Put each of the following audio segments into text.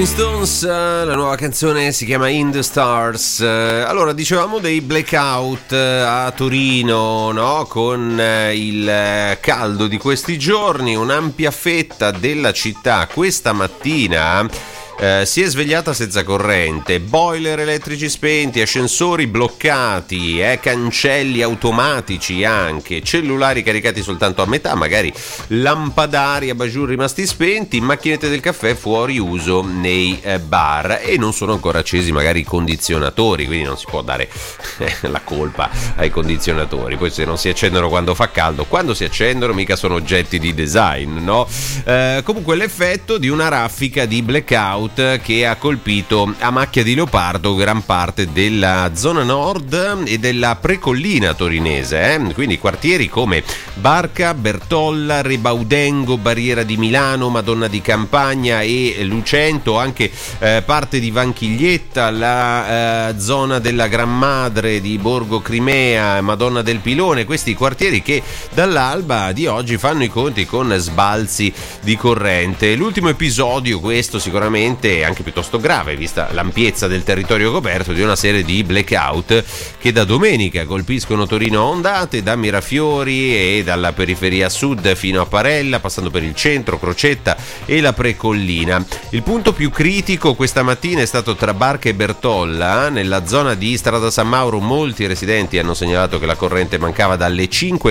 Stones, la nuova canzone si chiama In the Stars. Allora, dicevamo dei blackout a Torino, no? Con il caldo di questi giorni, un'ampia fetta della città questa mattina si è svegliata senza corrente, boiler elettrici spenti, ascensori bloccati, cancelli automatici anche, cellulari caricati soltanto a metà, magari lampadari, abajur rimasti spenti, macchinette del caffè fuori uso nei bar e non sono ancora accesi magari i condizionatori, quindi non si può dare la colpa ai condizionatori. Poi se non si accendono quando fa caldo, quando si accendono mica sono oggetti di design, no? Comunque l'effetto di una raffica di blackout che ha colpito a macchia di leopardo gran parte della zona nord e della precollina torinese, quindi quartieri come Barca, Bertolla, Rebaudengo, Barriera di Milano, Madonna di Campagna e Lucento, anche parte di Vanchiglietta, la zona della Gran Madre di Borgo Crimea, Madonna del Pilone, questi quartieri che dall'alba di oggi fanno i conti con sbalzi di corrente. L'ultimo episodio, questo sicuramente anche piuttosto grave vista l'ampiezza del territorio coperto, di una serie di blackout che da domenica colpiscono Torino a ondate, da Mirafiori e dalla periferia sud fino a Parella, passando per il centro, Crocetta e la Precollina. Il punto più critico questa mattina è stato tra Barca e Bertolla. Nella zona di Strada San Mauro molti residenti hanno segnalato che la corrente mancava dalle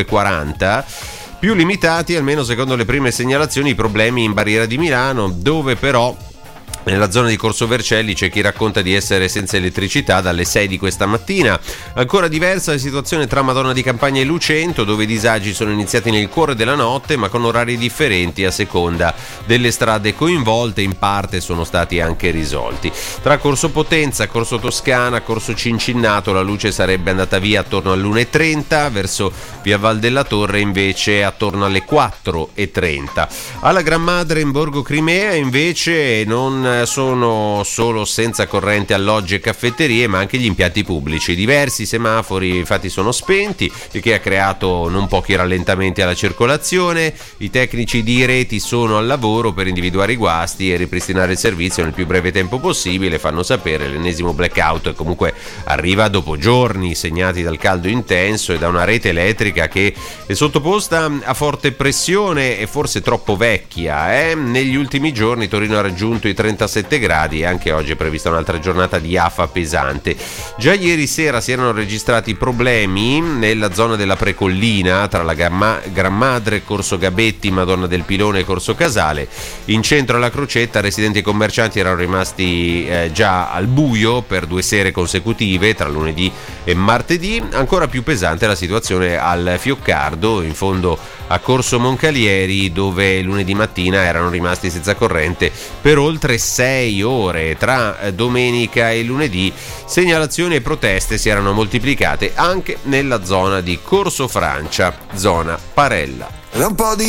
5:40. Più limitati, almeno secondo le prime segnalazioni, i problemi in Barriera di Milano, dove però nella zona di Corso Vercelli c'è chi racconta di essere senza elettricità dalle 6 di questa mattina. Ancora diversa la situazione tra Madonna di Campagna e Lucento, dove i disagi sono iniziati nel cuore della notte ma con orari differenti a seconda delle strade coinvolte, in parte sono stati anche risolti. Tra Corso Potenza, Corso Toscana, Corso Cincinnato la luce sarebbe andata via attorno all'1:30, verso via Val della Torre invece attorno alle 4:30. Alla Gran Madre in Borgo Crimea invece non sono solo senza corrente alloggi e caffetterie, ma anche gli impianti pubblici. Diversi semafori infatti sono spenti, il che ha creato non pochi rallentamenti alla circolazione. I tecnici di reti sono al lavoro per individuare i guasti e ripristinare il servizio nel più breve tempo possibile. Fanno sapere l'ennesimo blackout comunque arriva dopo giorni segnati dal caldo intenso e da una rete elettrica che è sottoposta a forte pressione e forse troppo vecchia. Negli ultimi giorni Torino ha raggiunto i 37 gradi e anche oggi è prevista un'altra giornata di afa pesante. Già ieri sera si erano registrati problemi nella zona della Precollina tra la Gran Madre, Corso Gabetti, Madonna del Pilone e Corso Casale. In centro alla Crocetta residenti e commercianti erano rimasti già al buio per 2 sere consecutive tra lunedì e martedì. Ancora più pesante la situazione al Fioccardo, in fondo a Corso Moncalieri, dove lunedì mattina erano rimasti senza corrente per oltre 6 ore. Tra domenica e lunedì segnalazioni e proteste si erano moltiplicate anche nella zona di Corso Francia, zona Parella. Un po' di